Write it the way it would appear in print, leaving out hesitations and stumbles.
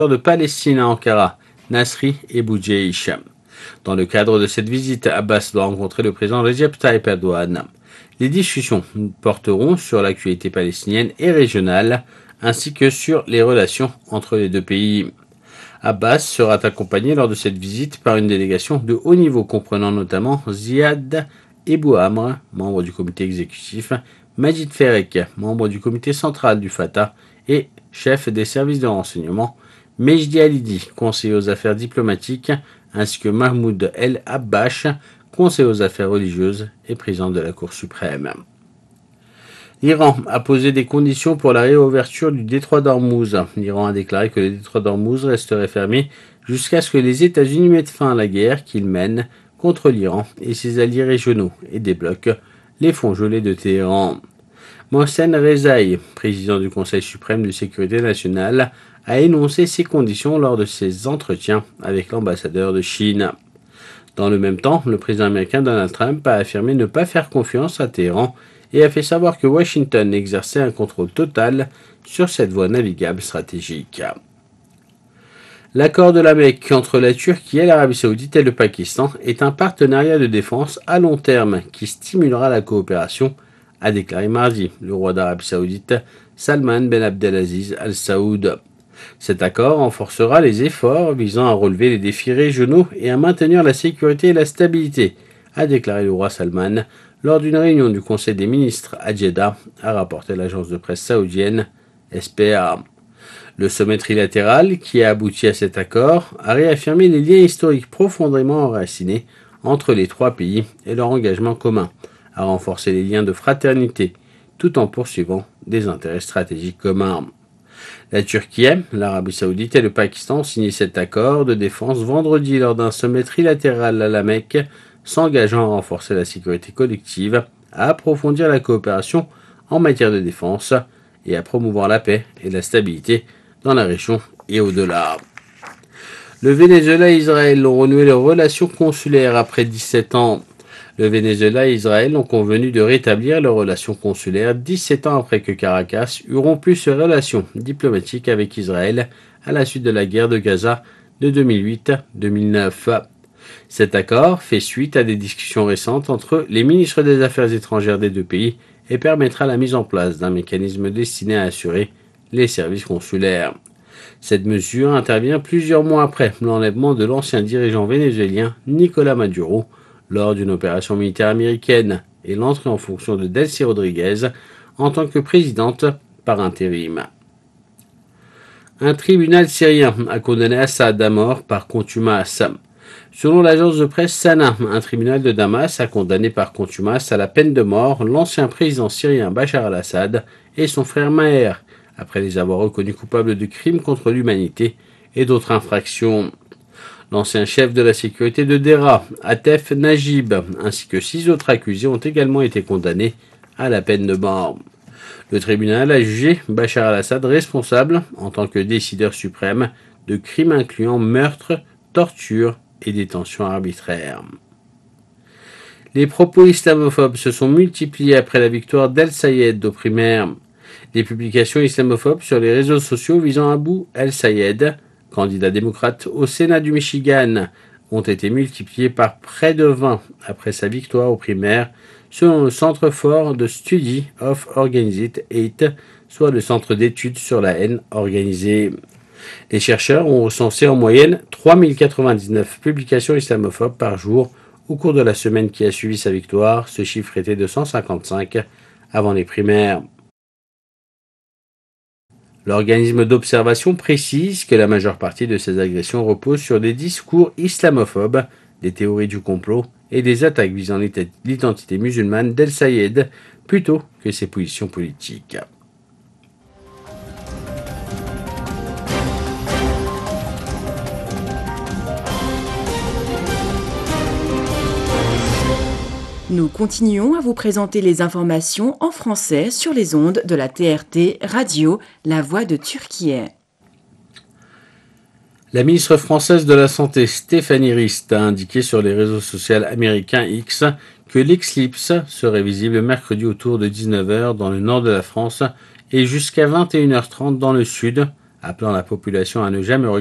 de Palestine à Ankara, Nasri et Boudjeish. Dans le cadre de cette visite, Abbas doit rencontrer le président Recep Tayyip Erdogan. Les discussions porteront sur l'actualité palestinienne et régionale, ainsi que sur les relations entre les deux pays. Abbas sera accompagné lors de cette visite par une délégation de haut niveau comprenant notamment Ziad Ebou Amr, membre du comité exécutif, Majid Ferek, membre du comité central du Fatah et chef des services de renseignement, Mejdi Alidi, conseiller aux affaires diplomatiques, ainsi que Mahmoud El Abbash, conseiller aux affaires religieuses et président de la Cour suprême. L'Iran a posé des conditions pour la réouverture du détroit d'Ormuz. L'Iran a déclaré que le détroit d'Ormuz resterait fermé jusqu'à ce que les États-Unis mettent fin à la guerre qu'ils mènent contre l'Iran et ses alliés régionaux et débloquent les fonds gelés de Téhéran. Mohsen Rezaï, président du Conseil suprême de sécurité nationale, a énoncé ces conditions lors de ses entretiens avec l'ambassadeur de Chine. Dans le même temps, le président américain Donald Trump a affirmé ne pas faire confiance à Téhéran et a fait savoir que Washington exerçait un contrôle total sur cette voie navigable stratégique. L'accord de la Mecque entre la Turquie et l'Arabie Saoudite et le Pakistan est un partenariat de défense à long terme qui stimulera la coopération, a déclaré mardi le roi d'Arabie Saoudite Salman Ben Abdelaziz Al Saoud. Cet accord renforcera les efforts visant à relever les défis régionaux et à maintenir la sécurité et la stabilité, a déclaré le roi Salman lors d'une réunion du Conseil des ministres à Jeddah, a rapporté l'agence de presse saoudienne SPA. Le sommet trilatéral, qui a abouti à cet accord, a réaffirmé les liens historiques profondément enracinés entre les trois pays et leur engagement commun, a renforcé les liens de fraternité, tout en poursuivant des intérêts stratégiques communs. La Turquie, l'Arabie Saoudite et le Pakistan ont signé cet accord de défense vendredi lors d'un sommet trilatéral à la Mecque, s'engageant à renforcer la sécurité collective, à approfondir la coopération en matière de défense et à promouvoir la paix et la stabilité dans la région et au-delà. Le Venezuela et Israël ont renoué leurs relations consulaires après 17 ans. Le Venezuela et Israël ont convenu de rétablir leurs relations consulaires 17 ans après que Caracas eut rompu ses relations diplomatiques avec Israël à la suite de la guerre de Gaza de 2008-2009. Cet accord fait suite à des discussions récentes entre les ministres des Affaires étrangères des deux pays et permettra la mise en place d'un mécanisme destiné à assurer les services consulaires. Cette mesure intervient plusieurs mois après l'enlèvement de l'ancien dirigeant vénézuélien Nicolás Maduro lors d'une opération militaire américaine et l'entrée en fonction de Delcy Rodriguez en tant que présidente par intérim. Un tribunal syrien a condamné Assad à mort par contumace. Selon l'agence de presse Sana, un tribunal de Damas a condamné par contumace à la peine de mort l'ancien président syrien Bachar al-Assad et son frère Maher, après les avoir reconnus coupables de crimes contre l'humanité et d'autres infractions. L'ancien chef de la sécurité de Dera, Atef Najib, ainsi que 6 autres accusés ont également été condamnés à la peine de mort. Le tribunal a jugé Bachar al-Assad responsable, en tant que décideur suprême, de crimes incluant meurtre, torture et détention arbitraire. Les propos islamophobes se sont multipliés après la victoire d'El Sayed aux primaires. Les publications islamophobes sur les réseaux sociaux visant Abou El Sayed, candidat démocrate au Sénat du Michigan, ont été multipliées par près de 20 après sa victoire aux primaires, selon le Centre for the Study of Organized Hate, soit le centre d'études sur la haine organisée. Les chercheurs ont recensé en moyenne 3099 publications islamophobes par jour au cours de la semaine qui a suivi sa victoire. Ce chiffre était de 155 avant les primaires. L'organisme d'observation précise que la majeure partie de ces agressions repose sur des discours islamophobes, des théories du complot et des attaques visant l'identité musulmane d'El Sayed plutôt que ses positions politiques. Nous continuons à vous présenter les informations en français sur les ondes de la TRT Radio, La Voix de Turquie. La ministre française de la Santé, Stéphanie Rist, a indiqué sur les réseaux sociaux américains X que l'éclipse serait visible mercredi autour de 19h dans le nord de la France et jusqu'à 21h30 dans le sud, appelant la population à ne jamais